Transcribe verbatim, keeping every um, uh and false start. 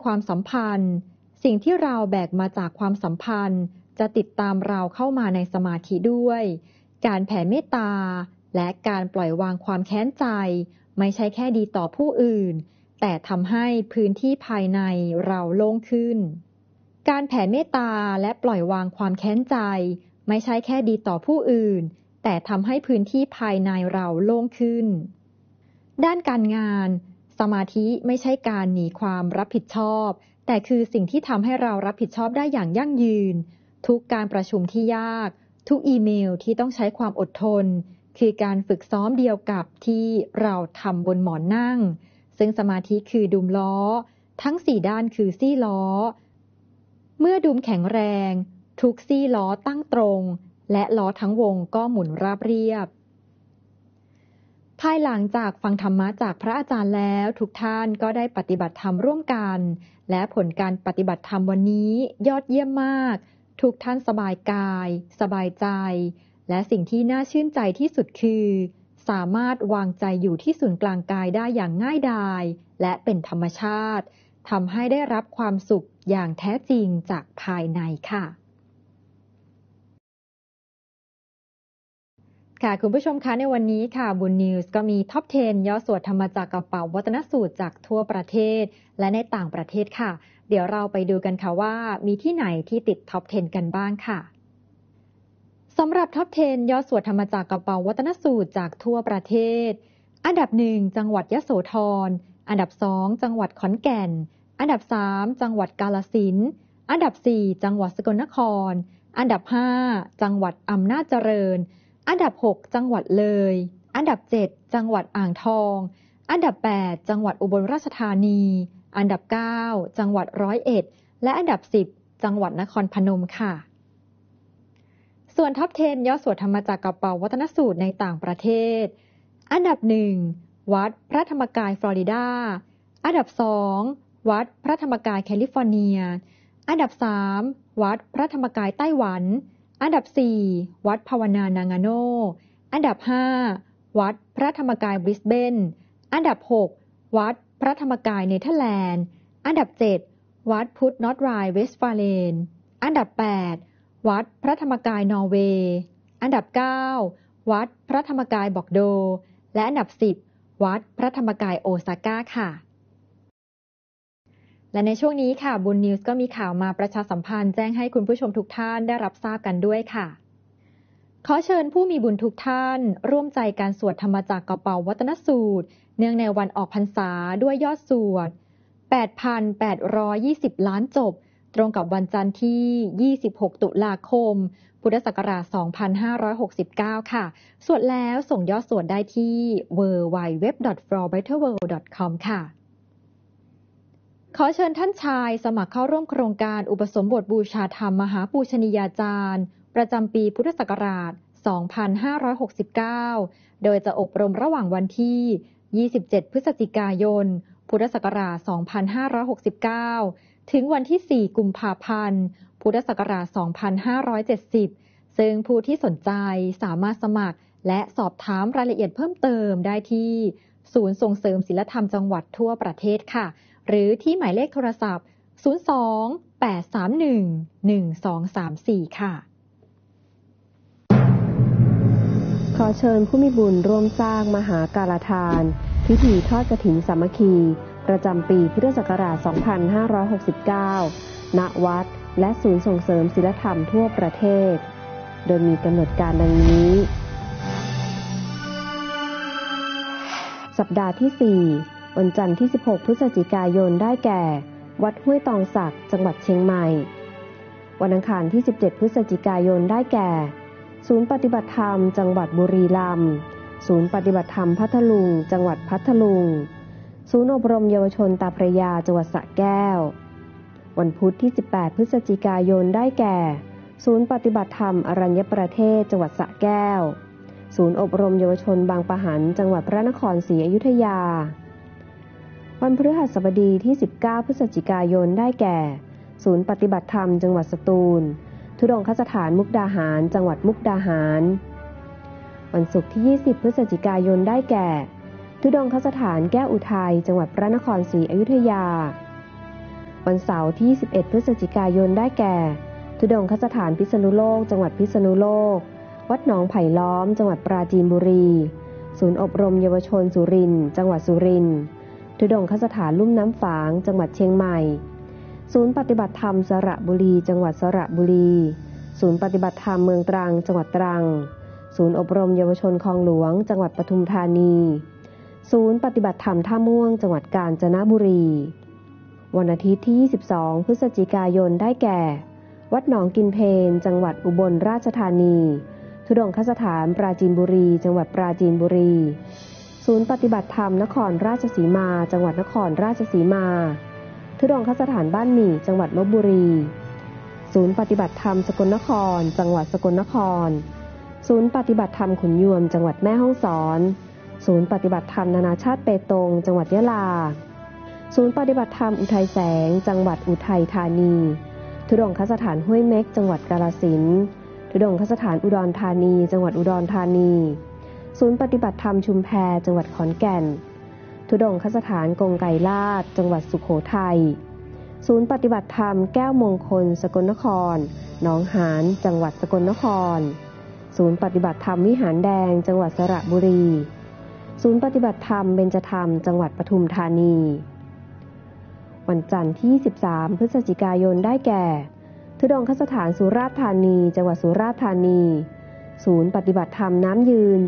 ความสัมพันธ์สิ่งที่เราแบกมาจากความสัมพันธ์จะติดตามเราเข้ามาในสมาธิด้วยการแผ่เมตตาและการปล่อยวางความแค้นใจไม่ใช่แค่ดีต่อผู้อื่นแต่ทำให้พื้นที่ภายในเราโล่งขึ้นการแผ่เมตตาและปล่อยวางความแค้นใจไม่ใช่แค่ดีต่อผู้อื่นแต่ทำให้พื้นที่ภายในเราโล่งขึ้นด้านการงานสมาธิไม่ใช่การหนีความรับผิดชอบแต่คือสิ่งที่ทำให้เรารับผิดชอบได้อย่างยั่งยืนทุกการประชุมที่ยากทุกอีเมลที่ต้องใช้ความอดทนคือการฝึกซ้อมเดียวกับที่เราทำบนหมอนนั่งซึ่งสมาธิคือดุมล้อทั้งสี่ด้านคือซี่ล้อเมื่อดุมแข็งแรงทุกซี่ล้อตั้งตรงและล้อทั้งวงก็หมุนราบเรียบภายหลังจากฟังธรรมะจากพระอาจารย์แล้วทุกท่านก็ได้ปฏิบัติธรรมร่วมกันและผลการปฏิบัติธรรมวันนี้ยอดเยี่ยมมากทุกท่านสบายกายสบายใจและสิ่งที่น่าชื่นใจที่สุดคือสามารถวางใจอยู่ที่ศูนย์กลางกายได้อย่างง่ายดายและเป็นธรรมชาติทำให้ได้รับความสุขอย่างแท้จริงจากภายในค่ะค่ะคุณผู้ชมคะในวันนี้ค่ะบุญนิวส์ก็มีท็อปสิบย่อสวดธรรมจักรกับเป๋าวัฒนสูตรจากทั่วประเทศและในต่างประเทศค่ะเดี๋ยวเราไปดูกันค่ะว่ามีที่ไหนที่ติดท็อปสิบกันบ้างค่ะสำหรับท็อปสิบย่อสวดธรรมจักรกับเป๋าวัฒนสูตรจากทั่วประเทศอันดับหนึ่งจังหวัดยโสธรอันดับสองจังหวัดขอนแก่นอันดับสามจังหวัดกาฬสินธุ์อันดับสี่จังหวัดสกลนครอันดับห้าจังหวัดอำนาจเจริญอันดับหกจังหวัดเลยอันดับเจ็ดจังหวัดอ่างทองอันดับแปดจังหวัดอุบลราชธานีอันดับเก้าจังหวัดร้อยเอ็ดและอันดับสิบจังหวัดนครพนมค่ะส่วนท็อปสิบย่อสวดธรรมจักรกับเป๋าวัฒนสูตรในต่างประเทศอันดับหนึ่งวัดพระธรรมกายฟลอริดาอันดับสองวัดพระธรรมกายแคลิฟอร์เนียอันดับสามวัดพระธรรมกายไต้หวันอันดับสี่วัดภาวนานางาโนอันดับห้าวัดพระธรรมกายบริสเบนอันดับหกวัดพระธรรมกายเนเธอร์แลนด์อันดับเจ็ดวัดพุทธนอร์ทไรน์เวสต์ฟาเลนอันดับแปดวัดพระธรรมกายนอร์เวย์อันดับเก้าวัดพระธรรมกายบอกโดและอันดับสิบวัดพระธรรมกายโอซาก้าค่ะและในช่วงนี้ค่ะบุญนิวส์ก็มีข่าวมาประชาสัมพันธ์แจ้งให้คุณผู้ชมทุกท่านได้รับทราบกันด้วยค่ะขอเชิญผู้มีบุญทุกท่านร่วมใจการสวดธรรมจักรกับเป๋าวัฒนสูตรเนื่องในวันออกพรรษาด้วยยอดสวด แปดพันแปดร้อยยี่สิบ ล้านจบตรงกับวันจันทร์ที่ยี่สิบหกตุลาคมพุทธศักราชสองพันห้าร้อยหกสิบเก้าค่ะสวดแล้วส่งยอดสวดได้ที่ ดับเบิลยู ดับเบิลยู ดับเบิลยู ดอท ฟลอร์ เบตเตอร์ เวิลด์ ดอท คอม ค่ะขอเชิญท่านชายสมัครเข้าร่วมโครงการอุปสมบทบูชาธรรมมหาปูชนียาจารย์ประจำปีพุทธศักราชสองพันห้าร้อยหกสิบเก้าโดยจะอบรมระหว่างวันที่ยี่สิบเจ็ดพฤศจิกายนพุทธศักราชสองพันห้าร้อยหกสิบเก้าถึงวันที่สี่กุมภาพันธ์พุทธศักราชสองพันห้าร้อยเจ็ดสิบซึ่งผู้ที่สนใจสามารถสมัครและสอบถามรายละเอียดเพิ่มเติมได้ที่ศูนย์ส่งเสริมศีลธรรมจังหวัดทั่วประเทศค่ะหรือที่หมายเลขโทรศัพท์ศูนย์ สอง แปด สาม หนึ่ง หนึ่ง สอง สาม สี่ค่ะขอเชิญผู้มีบุญร่วมสร้างมหาการทานพิธีทอดกฐินสามัคคีประจำปีพุทธศักราชสองพันห้าร้อยหกสิบเก้าณวัดและศูนย์ส่งเสริมศีลธรรมทั่วประเทศโดยมีกำหนดการดังนี้สัปดาห์ที่สี่วันจันทร์ที่สิบหกพฤศจิกายนได้แก่วัดห้วยตองสักจังหวัดเชียงใหม่วันอังคารที่สิบเจ็ดพฤศจิกายนได้แก่ศูนย์ปฏิบัติธรรมจังหวัดบุรีรัมย์ศูนย์ปฏิบัติธรรมพัทลุงจังหวัดพัทลุงศูนย์อบรมเยาวชนตาพระยาจังหวัดสระแก้ววันพุธที่สิบแปดพฤศจิกายนได้แก่ศูนย์ปฏิบัติธรรมอรัญญประเทศจังหวัดสระแก้วศูนย์อบรมเยาวชนบางปะหันจังหวัดพระนครศรีอยุธยาวันพฤหัสบดีที่สิบเก้าพฤศจิกายนได้แก่ศูนย์ปฏิบัติธรรมจังหวัดสตูลธุดงคสถานมุกดาหารจังหวัดมุกดาหารวันศุกร์ที่ยี่สิบพฤศจิกายนได้แก่ธุดงคสถานแก้วอุทัยจังหวัดพระนครศรีอยุธยาวันเสาร์ที่สิบเอ็ดพฤศจิกายนได้แก่ธุดงคสถานพิษณุโลกจังหวัดพิษณุโลกวัดหนองไผ่ล้อมจังหวัดปราจีนบุรีศูนย์อบรมเยาวชนสุรินทร์จังหวัดสุรินทร์ธุดงคสถานลุ่มน้ำฝางจังหวัดเชียงใหม่ศูนย์ปฏิบัติธรรมสระบุรีจังหวัดสระบุรีศูนย์ปฏิบัติธรรมเมืองตรังจังหวัดตรังศูนย์อบรมเยาวชนคลองหลวงจังหวัดปทุมธานีศูนย์ปฏิบัติธรรมท่าม่วงจังหวัดกาญจนบุรีวันอาทิตย์ที่ยี่สิบสองพฤศจิกายนได้แก่วัดหนองกินเพลจังหวัดอุบลราชธานีธุดงคสถานปราจีนบุรีจังหวัดปราจีนบุรีศูนย์ปฏิบัติธรรมนครราชสีมาจังหวัดนครราชสีมาธุดงคสถานบ้านหมี่จังหวัดลพบุรีศูนย์ปฏิบัติธรรมสกลนครจังหวัดสกลนครศูนย์ปฏิบัติธรรมขุนยวมจังหวัดแม่ฮ่องสอนศูนย์ปฏิบัติธรรมนานาชาติเปตงจังหวัดยะลาศูนย์ปฏิบัติธรรมอุทัยแสงจังหวัดอุทัยธานีธุดงคสถานห้วยเม็กจังหวัดกาฬสินธุ์ธุดงคสถานอุดรธานีจังหวัดอุดรธานีศูนย์ปฏิบัติธรรมชุมแพจังหวัดขอนแก่นธุดงคสถานกงไกรลาดจังหวัดสุโขทัยศูนย์ปฏิบัติธรรมแก้วมงคลสกลนครหนองหานจังหวัดสกลนครศูนย์ปฏิบัติธรรมวิหารแดงจังหวัดสระบุรีศูนย์ปฏิบัติธรรมเบญจธรรมจังหวัดปทุมธานีวันจันทร์ที่สิบสามพฤศจิกายนได้แก่ธุดงคสถานสุราษฎร์ธานีจังหวัดสุราษฎร์ธานีศูนย์ปฏิบัติธรรมน้ำยืน